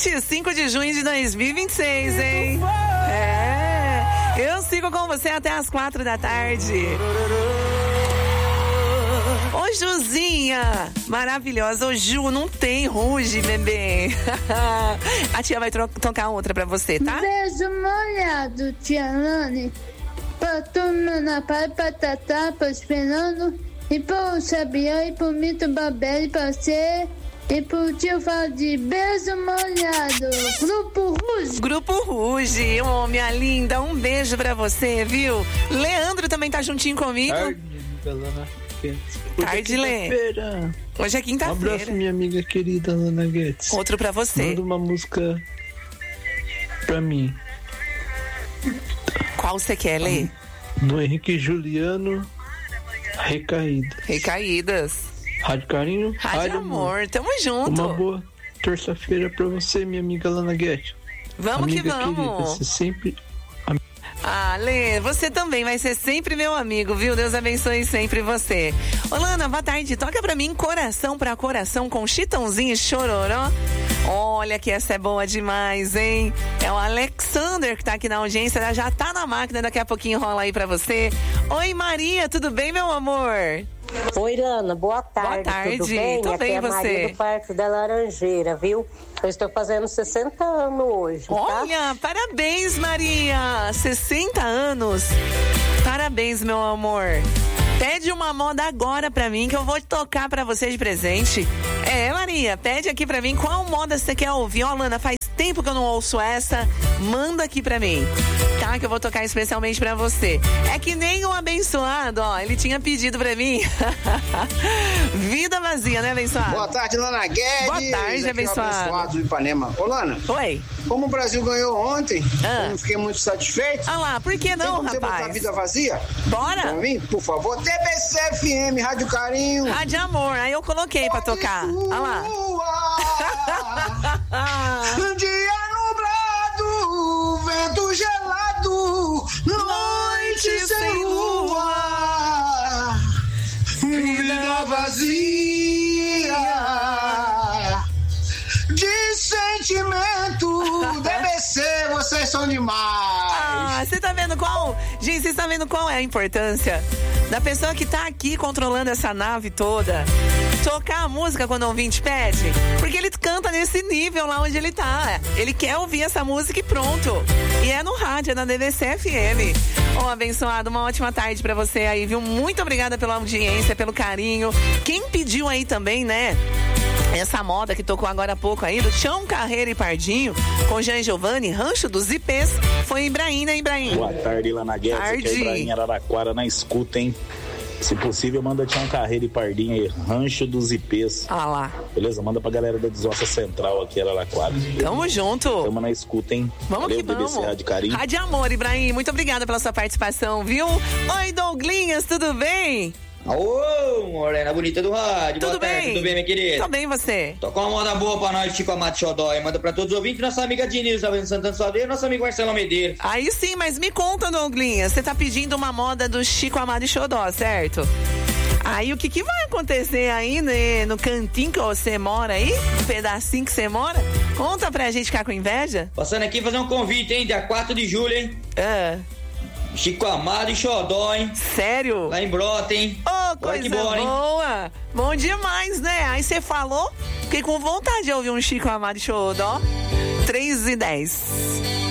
25 de junho de 2026, hein? Eu sigo com você até as 4 da tarde. Ô, Juzinha, maravilhosa. Ô, Ju, não tem ruge, bebê. A tia vai tocar outra pra você, tá? Beijo molhado, tia Lani. Pra turma na pai, pra Tatá, pra Esperando. E pro Sabiá, e pro Mito Babel, pra você. E pro tio Valdir, beijo molhado. Grupo Ruge. Grupo Ruge, minha linda, um beijo pra você, viu? Leandro também tá juntinho comigo. Tarde, Lê. Hoje é quinta-feira. Um abraço, minha amiga querida Lana Guedes. Outro pra você. Manda uma música pra mim. Qual você quer, Lê? Do Henrique Juliano, Recaídas. Rádio Carinho, Rádio Amor. Tamo junto. Uma boa terça-feira pra você, minha amiga Lana Guedes. Vamos amiga que vamos. Querida, você sempre... Lê, você também vai ser sempre meu amigo, viu? Deus abençoe sempre você. Ô, Lana, boa tarde. Toca pra mim Coração pra Coração com Chitãozinho e Chororó. Olha que essa é boa demais, hein? É o Alexander que tá aqui na audiência, já tá na máquina, daqui a pouquinho rola aí pra você. Oi, Maria, tudo bem, meu amor? Oi, Lana, boa tarde. Boa tarde, tudo bem? Tô bem, Aqui é a Maria do Parque da Laranjeira, viu? Eu estou fazendo 60 anos hoje, Olha, parabéns, Maria! 60 anos. Parabéns, meu amor. Pede uma moda agora pra mim que eu vou tocar pra você de presente. Maria, pede aqui pra mim qual moda você quer ouvir. Ó, Lana, faz tempo que eu não ouço essa. Manda aqui pra mim, tá? Que eu vou tocar especialmente pra você. É que nem o abençoado, ó. Ele tinha pedido pra mim. Vida vazia, né, abençoado? Boa tarde, Lana Guedes. Boa tarde, abençoado. Do Ipanema. Ô, Lana. Oi. Como o Brasil ganhou ontem, eu não fiquei muito satisfeito. Lá, por que não, rapaz? Você botar Vida Vazia? Bora. Pra mim, por favor. TBC FM, Rádio Carinho. Rádio Amor. Aí eu coloquei pra tocar. Olha lá. Dia nublado, vento gelado, noite sem lua, vida vazia de sentimento. DBC, vocês são demais. Você tá vendo qual? Gente, vocês estão vendo qual é a importância da pessoa que tá aqui controlando essa nave toda? Tocar a música quando o ouvinte pede, porque ele canta nesse nível lá onde ele tá. Ele quer ouvir essa música e pronto. E é no rádio, é na DBC FM. Abençoado, uma ótima tarde pra você aí, viu? Muito obrigada pela audiência, pelo carinho. Quem pediu aí também, né? Essa moda que tocou agora há pouco aí, do Chão Carreira e Pardinho, com Jean Giovanni, Rancho dos Ipês, foi Ibrahim, né, Ibrahim? Boa tarde, Lana Guedes, aqui é Ibrahim Araraquara, na escuta, hein? Se possível, manda Chão Carreira e Pardinho aí, Rancho dos Ipês. Lá. Beleza? Manda pra galera da Desossa Central aqui, Araraquara. Tamo junto. Tamo na escuta, hein? Vamos Valeu, que vamos. BBC Rádio Carinho. Rádio Amor, Ibrahim, muito obrigada pela sua participação, viu? Oi, Douglinhas, tudo bem? Ô, morena bonita do rádio. Tudo boa tarde, bem? Tudo bem, minha querida? Tô bem, você? Toca uma moda boa pra nós, Chico Amado Xodó. Manda pra todos os ouvintes, nossa amiga Diniz, da Venda Santana Saldeiro, nosso amigo Marcelo Medeiros. Aí sim, mas me conta, Douglinhas, você tá pedindo uma moda do Chico Amado Xodó, certo? Aí o que vai acontecer aí, né, no cantinho que você mora aí? No pedacinho que você mora? Conta pra gente ficar com inveja. Passando aqui fazer um convite, hein? Dia 4 de julho, hein? Chico Amado e Xodó, hein? Sério? Lá em Brota, hein? Coisa boa. Bom demais, né? Aí você falou, fiquei com vontade de ouvir um Chico Amado e Xodó. 3:10.